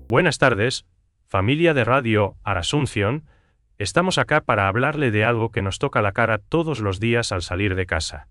Buenas tardes, familia de Radio Asunción. Estamos acá para hablarle de algo que nos toca la cara todos los días al salir de casa.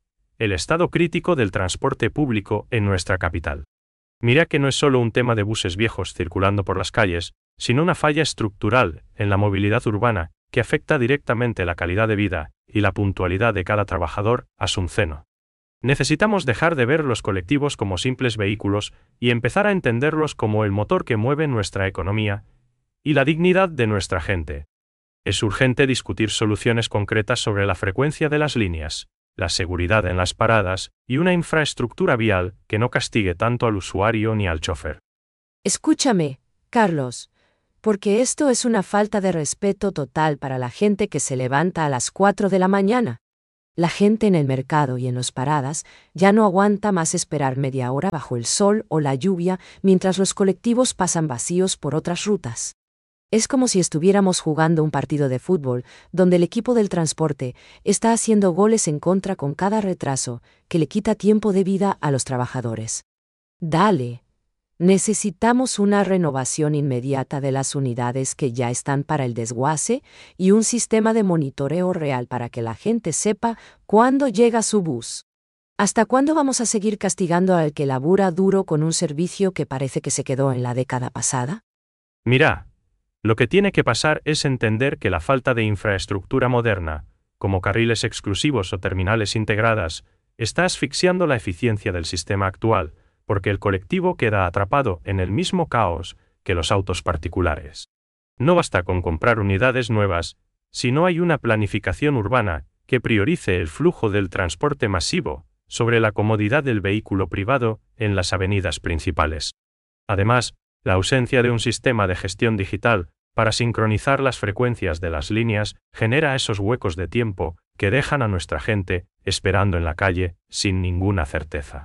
El estado crítico del transporte público en nuestra capital. Mira que no es solo un tema de buses viejos circulando por las calles, sino una falla estructural en la movilidad urbana que afecta directamente la calidad de vida y la puntualidad de cada trabajador asunceno. Necesitamos dejar de ver los colectivos como simples vehículos y empezar a entenderlos como el motor que mueve nuestra economía y la dignidad de nuestra gente. Es urgente discutir soluciones concretas sobre la frecuencia de las líneas, la seguridad en las paradas y una infraestructura vial que no castigue tanto al usuario ni al chofer. Escúchame, Carlos, porque esto es una falta de respeto total para la gente que se levanta a las 4 de la mañana. La gente en el mercado y en las paradas ya no aguanta más esperar media hora bajo el sol o la lluvia mientras los colectivos pasan vacíos por otras rutas. Es como si estuviéramos jugando un partido de fútbol, donde el equipo del transporte está haciendo goles en contra con cada retraso, que le quita tiempo de vida a los trabajadores. Dale. Necesitamos una renovación inmediata de las unidades que ya están para el desguace y un sistema de monitoreo real para que la gente sepa cuándo llega su bus. ¿Hasta cuándo vamos a seguir castigando al que labura duro con un servicio que parece que se quedó en la década pasada? Mira, lo que tiene que pasar es entender que la falta de infraestructura moderna, como carriles exclusivos o terminales integradas, está asfixiando la eficiencia del sistema actual, porque el colectivo queda atrapado en el mismo caos que los autos particulares. No basta con comprar unidades nuevas, si no hay una planificación urbana que priorice el flujo del transporte masivo sobre la comodidad del vehículo privado en las avenidas principales. Además, la ausencia de un sistema de gestión digital para sincronizar las frecuencias de las líneas genera esos huecos de tiempo que dejan a nuestra gente esperando en la calle sin ninguna certeza.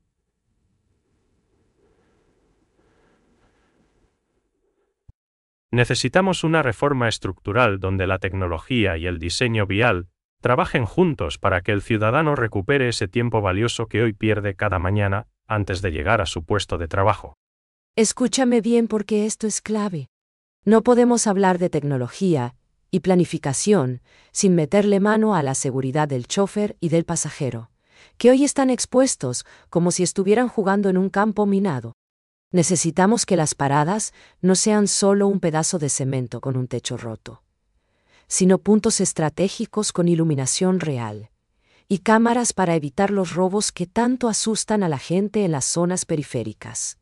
Necesitamos una reforma estructural donde la tecnología y el diseño vial trabajen juntos para que el ciudadano recupere ese tiempo valioso que hoy pierde cada mañana antes de llegar a su puesto de trabajo. Escúchame bien porque esto es clave. No podemos hablar de tecnología y planificación sin meterle mano a la seguridad del chofer y del pasajero, que hoy están expuestos como si estuvieran jugando en un campo minado. Necesitamos que las paradas no sean solo un pedazo de cemento con un techo roto, sino puntos estratégicos con iluminación real y cámaras para evitar los robos que tanto asustan a la gente en las zonas periféricas.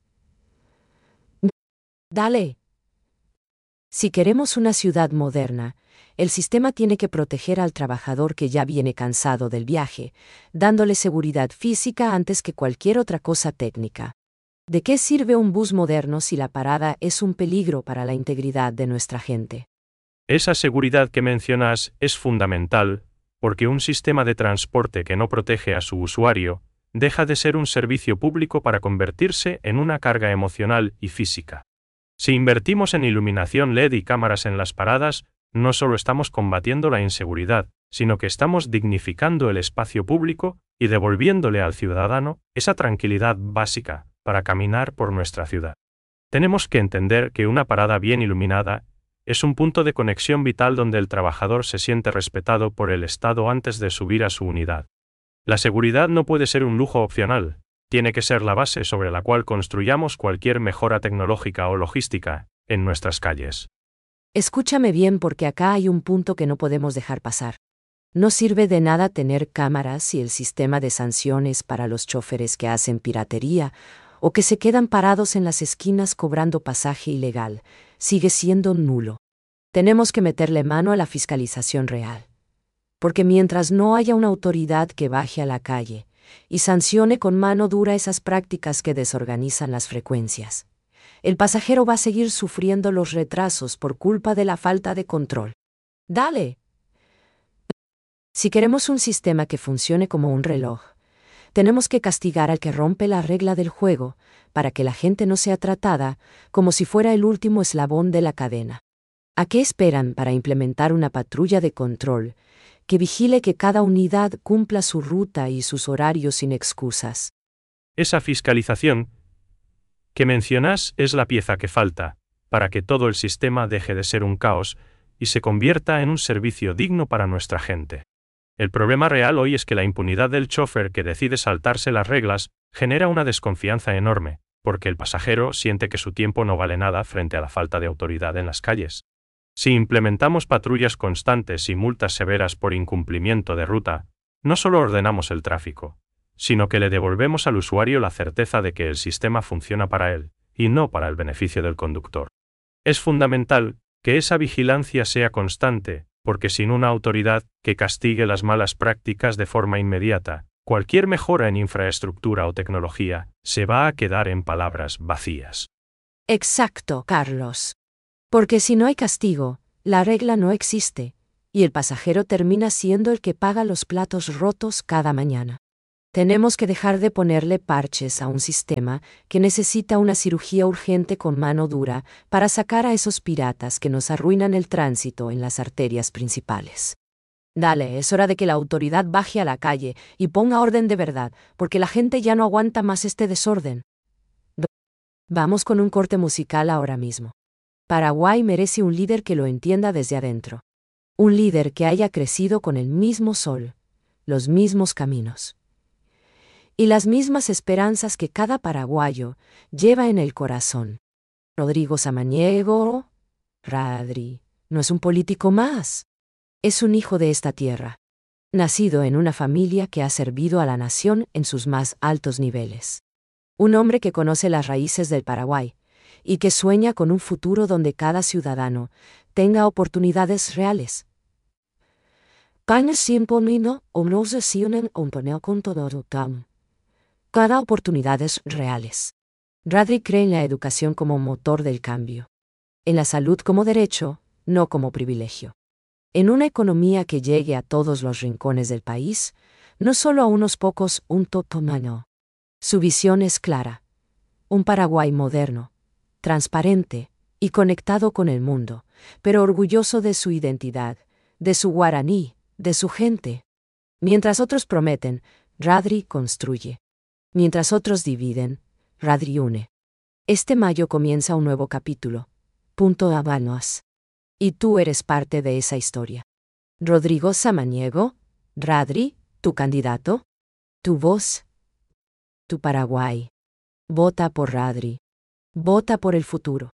Dale. Si queremos una ciudad moderna, el sistema tiene que proteger al trabajador que ya viene cansado del viaje, dándole seguridad física antes que cualquier otra cosa técnica. ¿De qué sirve un bus moderno si la parada es un peligro para la integridad de nuestra gente? Esa seguridad que mencionas es fundamental, porque un sistema de transporte que no protege a su usuario deja de ser un servicio público para convertirse en una carga emocional y física. Si invertimos en iluminación LED y cámaras en las paradas, no solo estamos combatiendo la inseguridad, sino que estamos dignificando el espacio público y devolviéndole al ciudadano esa tranquilidad básica para caminar por nuestra ciudad. Tenemos que entender que una parada bien iluminada es un punto de conexión vital donde el trabajador se siente respetado por el Estado antes de subir a su unidad. La seguridad no puede ser un lujo opcional, tiene que ser la base sobre la cual construyamos cualquier mejora tecnológica o logística en nuestras calles. Escúchame bien porque acá hay un punto que no podemos dejar pasar. No sirve de nada tener cámaras y el sistema de sanciones para los choferes que hacen piratería o que se quedan parados en las esquinas cobrando pasaje ilegal, sigue siendo nulo. Tenemos que meterle mano a la fiscalización real. Porque mientras no haya una autoridad que baje a la calle y sancione con mano dura esas prácticas que desorganizan las frecuencias, el pasajero va a seguir sufriendo los retrasos por culpa de la falta de control. Dale. Si queremos un sistema que funcione como un reloj, tenemos que castigar al que rompe la regla del juego, para que la gente no sea tratada como si fuera el último eslabón de la cadena. ¿A qué esperan para implementar una patrulla de control que vigile que cada unidad cumpla su ruta y sus horarios sin excusas? Esa fiscalización que mencionas es la pieza que falta, para que todo el sistema deje de ser un caos y se convierta en un servicio digno para nuestra gente. El problema real hoy es que la impunidad del chofer que decide saltarse las reglas genera una desconfianza enorme, porque el pasajero siente que su tiempo no vale nada frente a la falta de autoridad en las calles. Si implementamos patrullas constantes y multas severas por incumplimiento de ruta, no solo ordenamos el tráfico, sino que le devolvemos al usuario la certeza de que el sistema funciona para él, y no para el beneficio del conductor. Es fundamental que esa vigilancia sea constante, porque sin una autoridad que castigue las malas prácticas de forma inmediata, cualquier mejora en infraestructura o tecnología se va a quedar en palabras vacías. Exacto, Carlos. Porque si no hay castigo, la regla no existe, y el pasajero termina siendo el que paga los platos rotos cada mañana. Tenemos que dejar de ponerle parches a un sistema que necesita una cirugía urgente con mano dura para sacar a esos piratas que nos arruinan el tránsito en las arterias principales. Dale, es hora de que la autoridad baje a la calle y ponga orden de verdad, porque la gente ya no aguanta más este desorden. Vamos con un corte musical ahora mismo. Paraguay merece un líder que lo entienda desde adentro. Un líder que haya crecido con el mismo sol, los mismos caminos y las mismas esperanzas que cada paraguayo lleva en el corazón. Rodrigo Samaniego, Radri, no es un político más. Es un hijo de esta tierra, nacido en una familia que ha servido a la nación en sus más altos niveles. Un hombre que conoce las raíces del Paraguay y que sueña con un futuro donde cada ciudadano tenga oportunidades reales. Cada oportunidades reales. Radri cree en la educación como motor del cambio. En la salud como derecho, no como privilegio. En una economía que llegue a todos los rincones del país, no solo a unos pocos, un totomano. Su visión es clara. Un Paraguay moderno, transparente y conectado con el mundo, pero orgulloso de su identidad, de su guaraní, de su gente. Mientras otros prometen, Radri construye. Mientras otros dividen, Radri une. Este mayo comienza un nuevo capítulo. Punto Habanos. Y tú eres parte de esa historia. Rodrigo Samaniego, Radri, tu candidato, tu voz, tu Paraguay. Vota por Radri. Vota por el futuro.